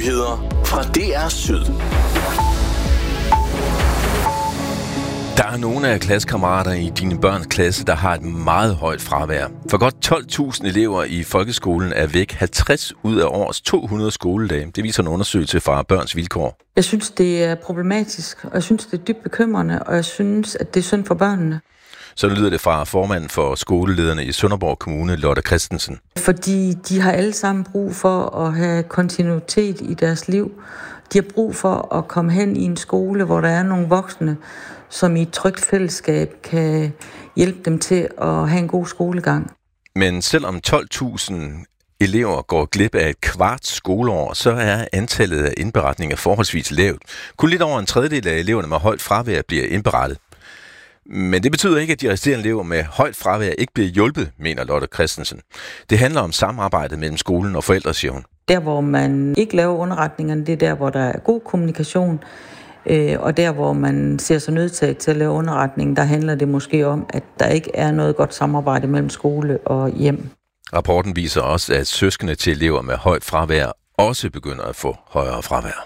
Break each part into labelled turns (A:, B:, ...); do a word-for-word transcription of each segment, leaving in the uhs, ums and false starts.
A: Nyheder fra D R Syd. Der er nogle af klassekammerater i dine børns klasse, der har et meget højt fravær. For godt tolv tusind elever i folkeskolen er væk halvtreds ud af årets to hundrede skoledage. Det viser en undersøgelse fra Børns Vilkår.
B: Jeg synes, det er problematisk, og jeg synes, det er dybt bekymrende, og jeg synes, at det er synd for børnene.
A: Så lyder det fra formanden for skolelederne i Sønderborg Kommune, Lotte Christensen.
B: Fordi de har alle sammen brug for at have kontinuitet i deres liv. De har brug for at komme hen i en skole, hvor der er nogle voksne, som i et trygt fællesskab kan hjælpe dem til at have en god skolegang.
A: Men selvom tolv tusind elever går glip af et kvart skoleår, så er antallet af indberetninger forholdsvis lavt. Kun lidt over en tredjedel af eleverne med højt fravær bliver indberettet. Men det betyder ikke, at de resterende elever med højt fravær ikke bliver hjulpet, mener Lotte Christensen. Det handler om samarbejdet mellem skolen og forældre, siger hun.
B: Der, hvor man ikke laver underretningerne, det er der, hvor der er god kommunikation. Og der, hvor man ser sig nødt til at lave underretning, der handler det måske om, at der ikke er noget godt samarbejde mellem skole og hjem.
A: Rapporten viser også, at søskende til elever med højt fravær også begynder at få højere fravær.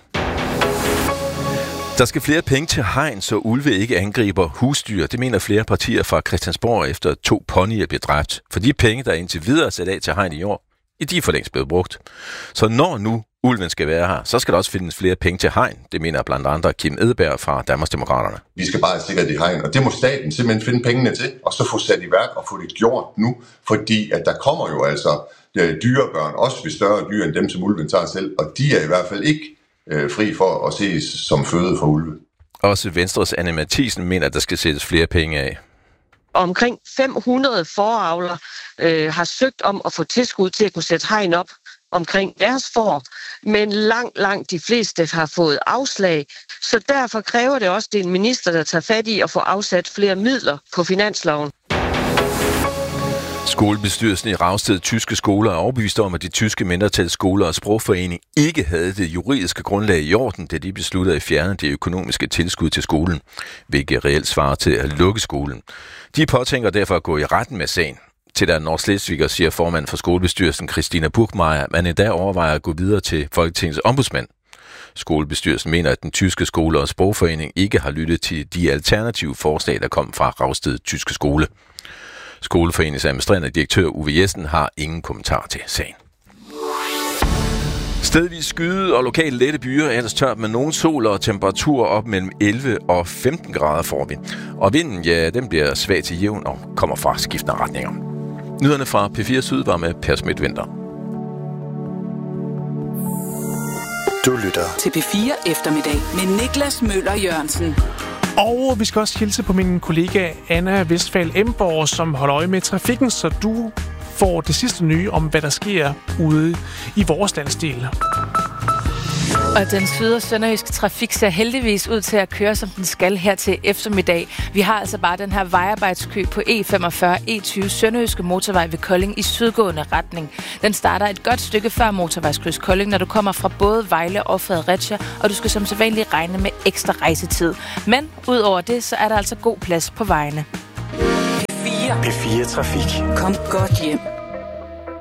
A: Der skal flere penge til hegn, så ulve ikke angriber husdyr. Det mener flere partier fra Christiansborg efter to ponyer blev dræbt. For de penge, der indtil videre er sat af til hegn i år, de er for længst blevet brugt. Så når nu ulven skal være her, så skal der også findes flere penge til hegn. Det mener blandt andre Kim Edberg fra Danmarksdemokraterne.
C: Vi skal bare sikre det hegn, og det må staten simpelthen finde pengene til, og så få sat i værk og få det gjort nu. Fordi at der kommer jo altså dyrebørn, også ved større dyr end dem, som ulven tager selv, og de er i hvert fald ikke øh, fri for at ses som føde for ulve.
A: Også Venstres Anne Mathisen mener, at der skal sættes flere penge af.
D: Omkring fem hundrede foravler øh, har søgt om at få tilskud til at kunne sætte hegn op omkring deres får, men langt, langt de fleste har fået afslag. Så derfor kræver det også, at det er en minister, der tager fat i at få afsat flere midler på finansloven.
A: Skolebestyrelsen i Ragsted Tyske Skoler er overbevist om, at de tyske mindretalsskoler og sprogforening ikke havde det juridiske grundlag i orden, da de besluttede at fjerne det økonomiske tilskud til skolen, hvilket reelt svarer til at lukke skolen. De påtænker derfor at gå i retten med sagen. Til der Nordslesviger siger formand for skolebestyrelsen Christina Burgmeier, at man i dag overvejer at gå videre til Folketingets ombudsmand. Skolebestyrelsen mener, at den tyske skole og sprogforening ikke har lyttet til de alternative forslag, der kom fra Ragsted Tyske Skole. Skoleforeningens administrerende direktør Uwe Jessen har ingen kommentar til sagen. Stedvis skyde og lokale lette byer, ellers tørt med nogen sol og temperaturer op mellem elleve og femten grader får vi. Og vinden, ja, den bliver svag til jævn og kommer fra skiftende retninger. Nyhederne fra P fire Syd var med Per Smidt Vinter.
E: Du lytter
F: til P fire Eftermiddag med Niklas Møller Jørgensen.
G: Og vi skal også hilse på min kollega Anna Vestfald Emborg, som holder øje med trafikken, så du får det sidste nye om, hvad der sker ude i vores landsdel.
H: Og den syd- og sønderjyske trafik ser heldigvis ud til at køre, som den skal her til eftermiddag. Vi har altså bare den her vejarbejdskø på E femogfyrre E tyve Sønderjyske Motorvej ved Kolding i sydgående retning. Den starter et godt stykke før motorvejskryds Kolding, når du kommer fra både Vejle og Fredericia, og du skal som sædvanligt regne med ekstra rejsetid. Men udover det, så er der altså god plads på vejene.
F: P fire.
E: P fire Trafik.
F: Kom godt hjem.